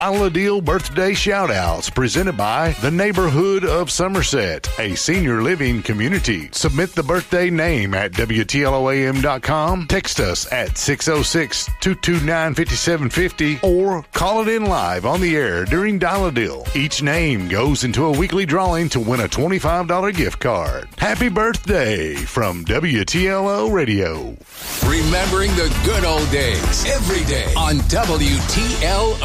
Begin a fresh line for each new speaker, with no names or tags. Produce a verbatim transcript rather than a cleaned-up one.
Dollar Deal Birthday Shoutouts presented by the Neighborhood of Somerset, a senior living community. Submit the birthday name at W T L O A M dot com. Text us at six oh six, two two nine, five seven five oh or call it in live on the air during Dollar Deal. Each name goes into a weekly drawing to win a twenty-five dollars gift card. Happy birthday from W T L O Radio.
Remembering the good old days every day on W T L O.